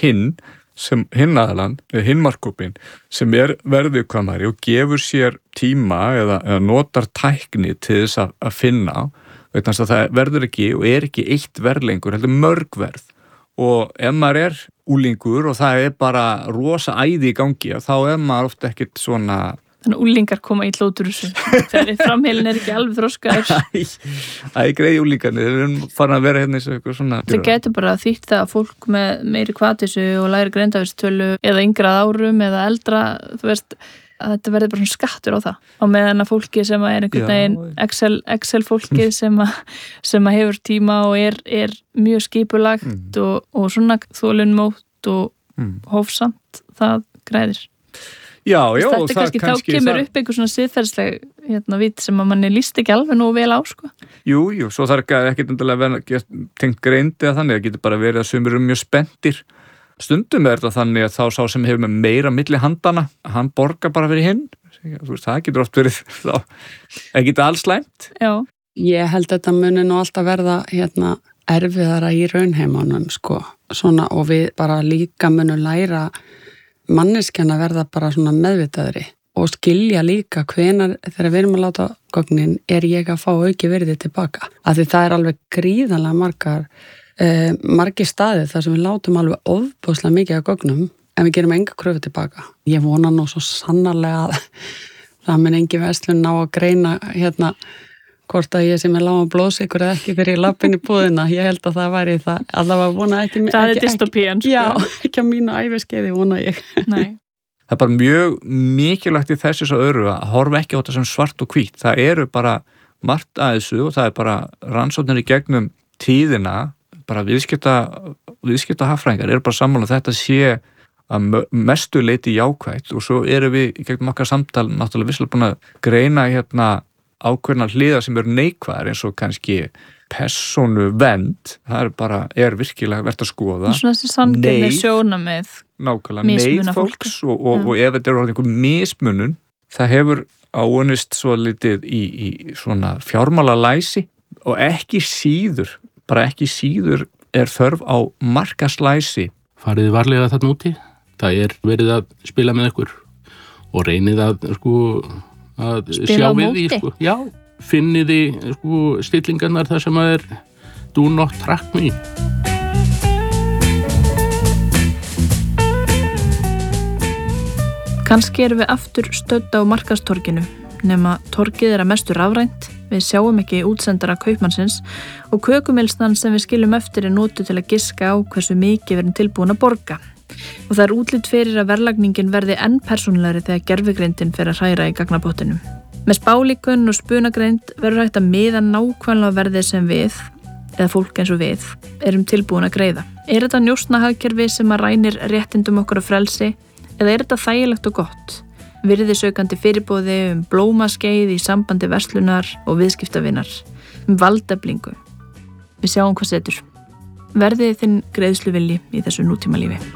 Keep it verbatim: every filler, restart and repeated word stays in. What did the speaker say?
hinn sem hinn aðalann, hinn markhópinn sem er verðviðkvæmari og gefur sér tíma eða, eða notar tækni til þess að, að finna vegna þess að það verður ekki og er ekki eitt verð lengur, heldur mörg verð og ef maður er úlingur og það er bara rosa æði í gangi þá er maður ofta ekkert svona Þannig að úlingar koma í hlótur þessu þegar framheilin er ekki alveg þroskaður. Það er greið úlingarnir, þeir eru farin að vera hérna eins og eitthvað svona. Það getur bara þýtt það að fólk með meiri hvatissu og læri greindavísitölu eða yngra árum eða eldra, þú veist, að þetta verður bara svona skattur á það. Á meðan að fólki sem er einhvern veginn Excel, Excel fólki sem, að, sem að hefur tíma og er, er mjög skipulagt mm. og, og svona þolinmótt og mm. hófsamt, það græðir. Já, já, þetta er kannski, kannski þá kemur það... upp einhver svona siðferðsleg hérna, vit sem að manni líst ekki alveg nú vel á sko. Jú, jú, svo þarf ekki endilega að vera tengt greind eða þannig, það getur bara verið að sumir eru mjög spenntir. Stundum er þetta þannig að þá sá sem hefur með meira milli handana, hann borgar bara fyrir hinn, veist, það getur oft verið þá, það getur alls slæmt. Já. Ég held að þetta muni nú alltaf verða hérna erfiðara í raunheimunum sko, svona og við bara líka munum læra manneskjana verða bara svona meðvitaðri og skilja líka hvenar þegar við erum að láta gögnin er ég að fá auki virði tilbaka. Af því það er alveg gríðanlega margar, eh, margir staðir þar sem við látum alveg ofboðslega mikið af gögnum en við gerum enga kröfu tilbaka. Ég vona nú svo sannarlega að það mun engi verslun ná að greina hérna hvort að ég sem er lága blóðsykur eða ekki fyrir lappin í búðina, ég held að það væri það allavega vona ekki það er dystopían já, ekki á mínu æviskeiði vona ég Nei. Það er bara mjög mikilvægt í þessu svo öðru að horfa ekki á þetta sem svart og hvítt, það eru bara margt að þessu og það er bara rannsóknir í gegnum tíðina bara viðskipta viðskipta hagfræðingar eru bara sammála þetta sé að mestu leyti jákvætt og svo eru við í gegnum okkar samtal náttúrulega visslega búin að greina hérna ákveðna hliðar sem eru neikvæðar eins og kannski persónu vend, það er bara, er virkilega verðt að skoða. Svona þessi sanngirni sjónamið. Nákvæmlega, neyð fólks og, og, og ef þetta eru einhver mismunun, það hefur áunnist svo litið í, í svona fjármálalæsi og ekki síður, bara ekki síður er þörf á markaslæsi. Farið varlega þarna úti, það er verið að spila með ykkur og reynið að sko að spila sjá á við móti. því, sko. Já, finniði sko stillingarnar þar sem að er do not track me. Kannski erum við aftur stödd á markaðstorginu, nema torgið er að mestu rafrænt, við sjáum ekki útsendara kaupmannsins og kökumilsnan sem við skiljum eftir er notuð til að giska á hversu mikið við erum tilbúin að borga. Og það er útlit fyrir að verðlagningin verði enn persónulegri þegar gervigreindin fer að hræra í gagnabottinum. Með spálíkun og spunagreind verður hægt að miða nákvæmlega verðið sem við, eða fólk eins og við, erum tilbúin að greiða. Er þetta njósnahagkerfi sem að rænir réttindum okkur á frelsi, eða er þetta þægilegt og gott? Virðisaukandi fyrirboði um blómaskeið í sambandi verslunar og viðskiptavinnar, um valdeflingu. Við sjáum hvað setur. Verðið þinn greiðsluvilji í þessu nútímalífi.